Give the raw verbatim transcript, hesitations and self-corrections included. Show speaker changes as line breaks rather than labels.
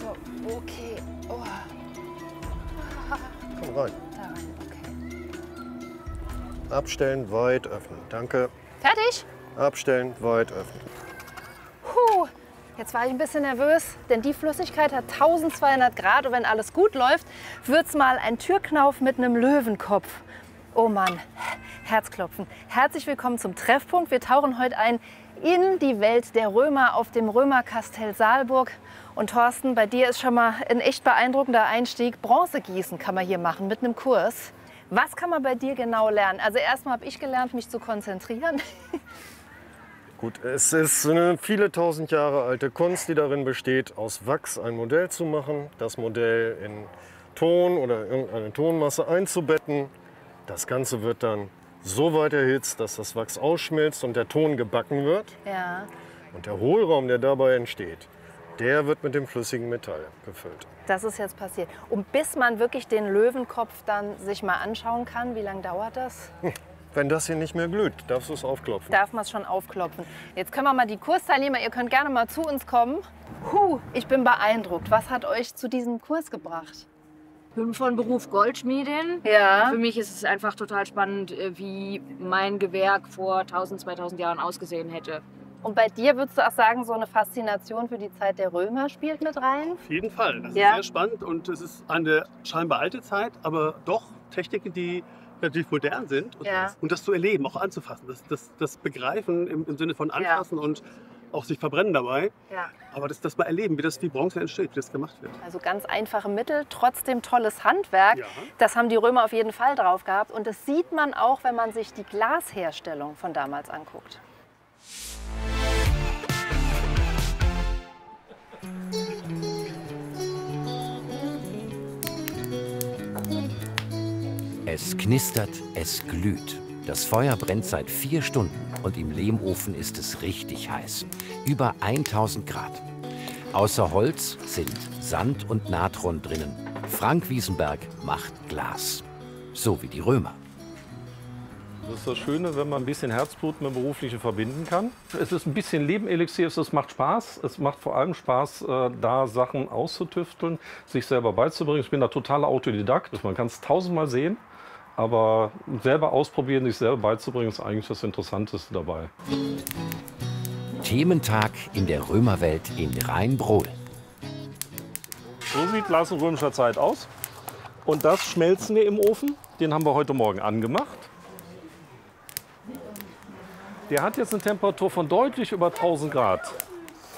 So, okay. Oh.
Komm rein.
Da rein, okay.
Abstellen, weit öffnen. Danke.
Fertig?
Abstellen, weit öffnen.
Puh, jetzt war ich ein bisschen nervös, denn die Flüssigkeit hat tausendzweihundert Grad und wenn alles gut läuft, wird's mal ein Türknauf mit einem Löwenkopf. Oh Mann, Herzklopfen. Herzlich willkommen zum Treffpunkt. Wir tauchen heute ein in die Welt der Römer auf dem Römerkastell Saalburg. Und Thorsten, bei dir ist schon mal ein echt beeindruckender Einstieg. Bronzegießen kann man hier machen mit einem Kurs. Was kann man bei dir genau lernen? Also erstmal habe ich gelernt, mich zu konzentrieren.
Gut, es ist eine viele tausend Jahre alte Kunst, die darin besteht, aus Wachs ein Modell zu machen, das Modell in Ton oder irgendeine Tonmasse einzubetten. Das Ganze wird dann so weit erhitzt, dass das Wachs ausschmilzt und der Ton gebacken wird.
Ja.
Und der Hohlraum, der dabei entsteht, der wird mit dem flüssigen Metall gefüllt.
Das ist jetzt passiert. Und bis man wirklich den Löwenkopf dann sich mal anschauen kann, wie lange dauert das?
Wenn das hier nicht mehr glüht, darfst du es aufklopfen.
Darf man es schon aufklopfen. Jetzt können wir mal die Kursteilnehmer, ihr könnt gerne mal zu uns kommen. Puh, ich bin beeindruckt. Was hat euch zu diesem Kurs gebracht?
Ich bin von Beruf Goldschmiedin.
Ja.
Für mich ist es einfach total spannend, wie mein Gewerk vor tausend, zweitausend Jahren ausgesehen hätte.
Und bei dir würdest du auch sagen, so eine Faszination für die Zeit der Römer spielt mit rein?
Auf jeden Fall. Das
Ja.
ist sehr spannend und es ist eine scheinbar alte Zeit, aber doch Techniken, die relativ modern sind. Und,
Ja.
das, und das zu erleben, auch anzufassen, das, das, das Begreifen im, im Sinne von anfassen und auch sich verbrennen dabei.
Ja.
Aber das, das mal erleben, wie das wie Bronze entsteht, wie das gemacht wird.
Also ganz einfache Mittel, trotzdem tolles Handwerk.
Ja.
Das haben die Römer auf jeden Fall drauf gehabt. Und das sieht man auch, wenn man sich die Glasherstellung von damals anguckt.
Es knistert, es glüht. Das Feuer brennt seit vier Stunden und im Lehmofen ist es richtig heiß. Über tausend Grad. Außer Holz sind Sand und Natron drinnen. Frank Wiesenberg macht Glas. So wie die Römer.
Das ist das Schöne, wenn man ein bisschen Herzblut mit dem Beruflichen verbinden kann. Es ist ein bisschen Lebenelixier, es macht Spaß. Es macht vor allem Spaß, äh, da Sachen auszutüfteln, sich selber beizubringen. Ich bin da totaler Autodidakt. Man kann es tausendmal sehen, aber selber ausprobieren, sich selber beizubringen, ist eigentlich das Interessanteste dabei.
Thementag in der Römerwelt in Rheinbrohl.
So sieht Glas in römischer Zeit aus. Und das schmelzen wir im Ofen. Den haben wir heute Morgen angemacht. Der hat jetzt eine Temperatur von deutlich über tausend Grad.